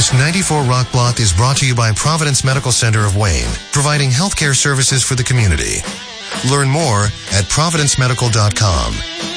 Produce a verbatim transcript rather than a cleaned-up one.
This ninety-four Rock Block is brought to you by Providence Medical Center of Wayne, providing healthcare services for the community. Learn more at providence medical dot com.